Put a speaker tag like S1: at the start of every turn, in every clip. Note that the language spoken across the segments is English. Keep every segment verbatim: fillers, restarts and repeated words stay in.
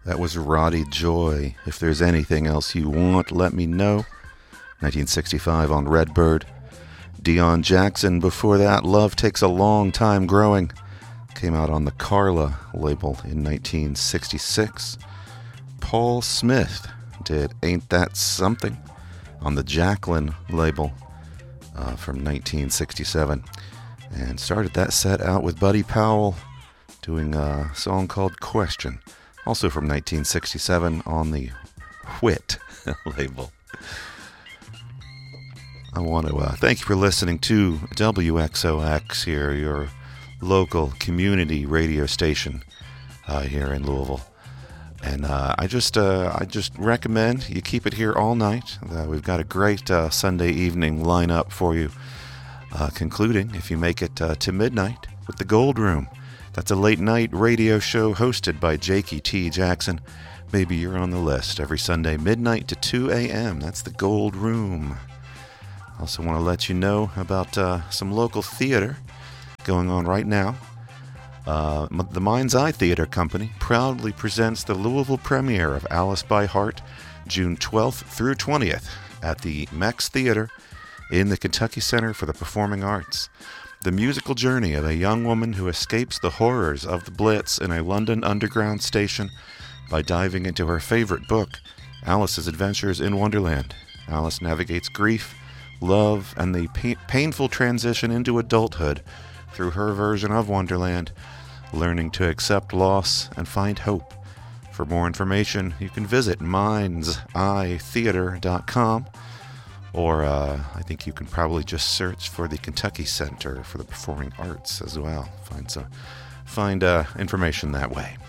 S1: That was Roddy Joy. If there's anything else you want, let me know. nineteen sixty-five on Redbird. Dion Jackson, before that, Love Takes a Long Time Growing. Came out on the Carla label in nineteen sixty-six. Paul Smith did Ain't That Something on the Jacqueline label uh, from nineteen sixty-seven. And started that set out with Buddy Powell doing a song called Question, also from nineteen sixty-seven on the Whit label. I want to uh, thank you for listening to W X O X here, your local community radio station uh, here in Louisville. And uh, I just uh, I just recommend you keep it here all night. Uh, we've got a great uh, Sunday evening lineup for you, uh, concluding, if you make it uh, to midnight, with the Gold Room. That's a late night radio show hosted by Jakey T. Jackson. Maybe you're on the list every Sunday, midnight to two a.m. That's the Gold Room. I also want to let you know about uh, some local theater going on right now. Uh, the Mind's Eye Theater Company proudly presents the Louisville premiere of Alice by Heart, June twelfth through twentieth at the Mex Theater in the Kentucky Center for the Performing Arts. The musical journey of a young woman who escapes the horrors of the Blitz in a London underground station by diving into her favorite book, Alice's Adventures in Wonderland. Alice navigates grief, love, and the pa- painful transition into adulthood through her version of Wonderland, learning to accept loss and find hope. For more information, you can visit minds eye theater dot com. Or uh, I think you can probably just search for the Kentucky Center for the Performing Arts as well. Find some, find uh, information that way.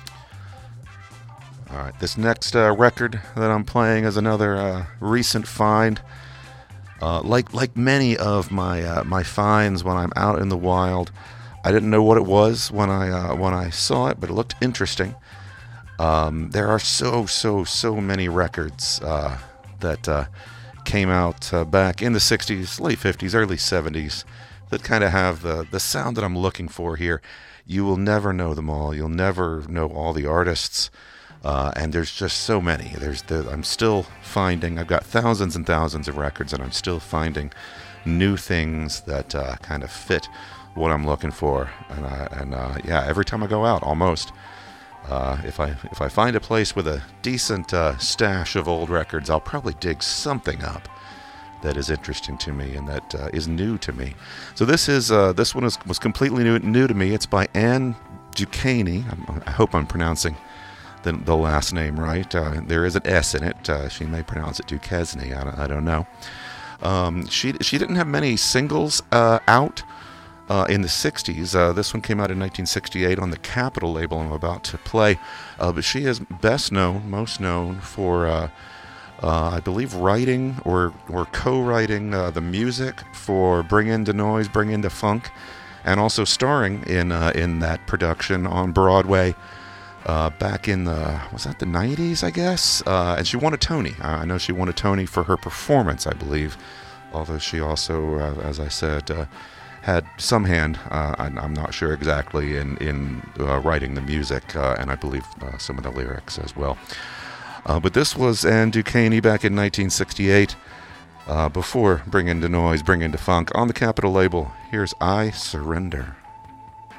S1: All right, this next uh, record that I'm playing is another uh, recent find. Uh, like like many of my uh, my finds when I'm out in the wild, I didn't know what it was when I uh, when I saw it, but it looked interesting. Um, there are so so so many records uh, that. Uh, came out uh, back in the sixties, late fifties, early seventies, that kind of have the, the sound that I'm looking for here. You will never know them all. You'll never know all the artists, uh, and there's just so many. There's the, I'm still finding, I've got thousands and thousands of records, and I'm still finding new things that uh, kind of fit what I'm looking for. And, uh, and uh, yeah, every time I go out, almost, Uh, if I if I find a place with a decent uh, stash of old records, I'll probably dig something up that is interesting to me and that uh, is new to me. So this is uh, this one is, was completely new new to me. It's by Anne Duquesne. I'm, I hope I'm pronouncing the, the last name right. Uh, there is an S in it. Uh, she may pronounce it Duquesne. I don't, I don't know. Um, she she didn't have many singles uh, out. Uh, in the sixties. Uh, this one came out in nineteen sixty-eight on the Capitol label I'm about to play. Uh, but she is best known, most known for, uh, uh, I believe, writing or, or co-writing uh, the music for Bring In the Noise, Bring In the Funk, and also starring in uh, in that production on Broadway uh, back in the, was that the nineties, I guess? Uh, and she won a Tony. Uh, I know she won a Tony for her performance, I believe, although she also, uh, as I said, uh, had some hand, uh, I'm, I'm not sure exactly, in, in uh, writing the music, uh, and I believe uh, some of the lyrics as well. Uh, but this was Anne Duquesne back in nineteen sixty-eight, uh, before Bring In the Noise, Bring In the Funk, on the Capitol label. Here's I Surrender.